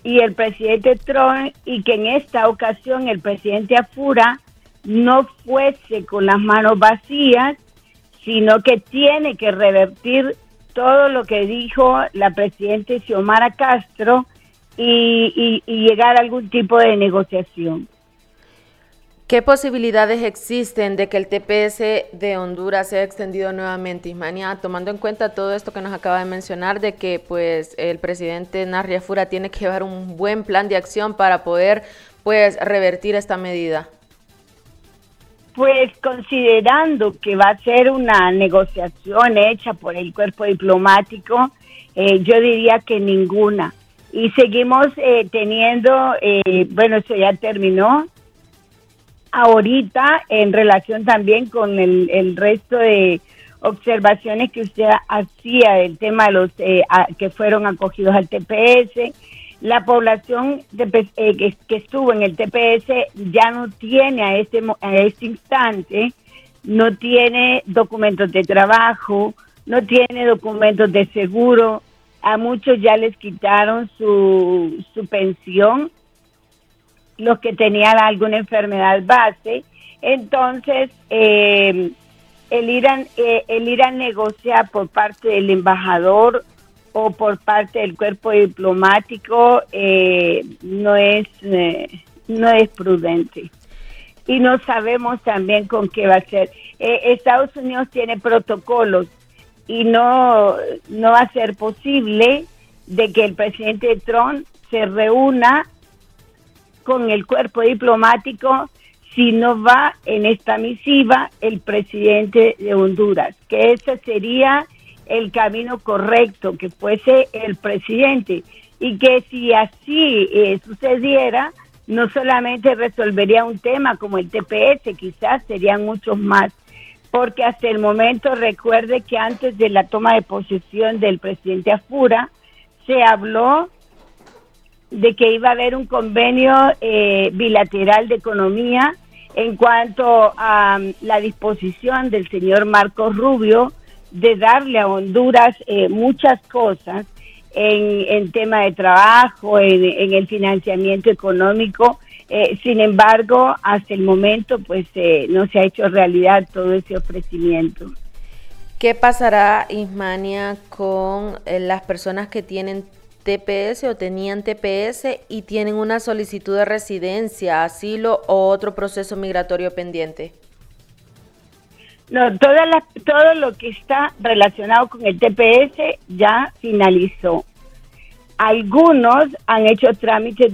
y el presidente Trump, y que en esta ocasión el presidente Afura no fuese con las manos vacías, sino que tiene que revertir todo lo que dijo la presidenta Xiomara Castro y llegar a algún tipo de negociación. ¿Qué posibilidades existen de que el TPS de Honduras sea extendido nuevamente, Ismania, tomando en cuenta todo esto que nos acaba de mencionar, de que pues el presidente Narri Afura tiene que llevar un buen plan de acción para poder pues revertir esta medida? Pues considerando que va a ser una negociación hecha por el cuerpo diplomático, yo diría que ninguna. Y seguimos teniendo, bueno, eso ya terminó, ahorita en relación también con el resto de observaciones que usted hacía del tema de los que fueron acogidos al TPS, la población que estuvo en el TPS ya no tiene a este instante, no tiene documentos de trabajo, no tiene documentos de seguro, a muchos ya les quitaron su pensión, los que tenían alguna enfermedad base. Entonces el ir a negociar por parte del embajador o por parte del cuerpo diplomático no es prudente, y no sabemos también con qué va a ser. Estados Unidos tiene protocolos y no va a ser posible de que el presidente Trump se reúna con el cuerpo diplomático si no va en esta misiva el presidente de Honduras, que ese sería el camino correcto, que fuese el presidente, y que si así sucediera, no solamente resolvería un tema como el TPS, quizás serían muchos más, porque hasta el momento recuerde que antes de la toma de posesión del presidente Afura, se habló de que iba a haber un convenio bilateral de economía en cuanto a la disposición del señor Marcos Rubio de darle a Honduras muchas cosas en tema de trabajo, en el financiamiento económico. Sin embargo, hasta el momento pues no se ha hecho realidad todo ese ofrecimiento. ¿Qué pasará, Ismania, con las personas que tienen TPS o tenían TPS y tienen una solicitud de residencia, asilo o otro proceso migratorio pendiente? No, todo lo que está relacionado con el TPS ya finalizó. Algunos han hecho trámites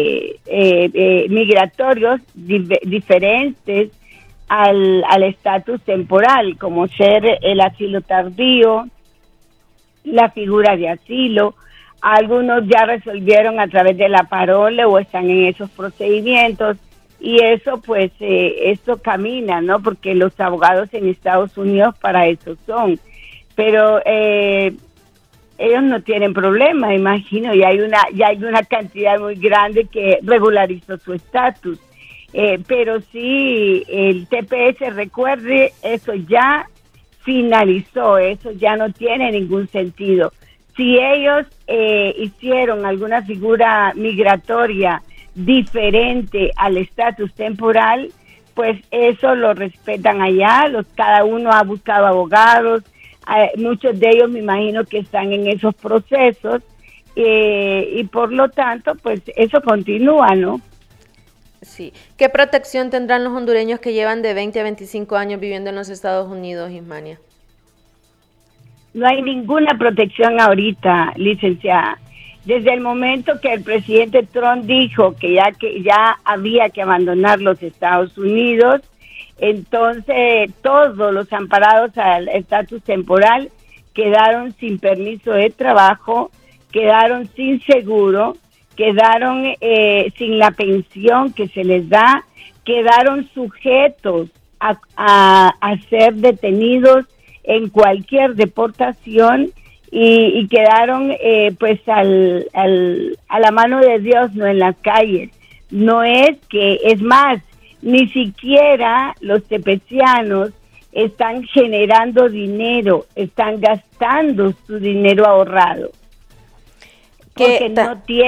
de migratorios diferentes al estatus temporal, como ser el asilo tardío, la figura de asilo. Algunos ya resolvieron a través de la parole o están en esos procedimientos, y eso pues esto camina, ¿no? Porque los abogados en Estados Unidos para eso son, pero ellos no tienen problema, imagino, y hay una cantidad muy grande que regularizó su estatus, pero sí el TPS, recuerde, eso ya finalizó, eso ya no tiene ningún sentido. Si ellos hicieron alguna figura migratoria diferente al estatus temporal, pues eso lo respetan allá, cada uno ha buscado abogados, muchos de ellos me imagino que están en esos procesos, y por lo tanto, pues eso continúa, ¿no? Sí. ¿Qué protección tendrán los hondureños que llevan de 20 a 25 años viviendo en los Estados Unidos, Ismania? No hay ninguna protección ahorita, licenciada. Desde el momento que el presidente Trump dijo que ya había que abandonar los Estados Unidos, entonces todos los amparados al estatus temporal quedaron sin permiso de trabajo, quedaron sin seguro, quedaron sin la pensión que se les da, quedaron sujetos a ser detenidos en cualquier deportación, y quedaron pues a la mano de Dios, no en las calles. No es que, es más, ni siquiera los tepecianos están generando dinero, están gastando su dinero ahorrado, porque no tienen